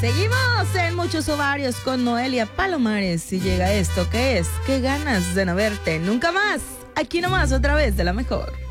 Seguimos en Muchos Ovarios con Noelia Palomares y llega esto que es, qué ganas de no verte nunca más, aquí nomás otra vez de la mejor.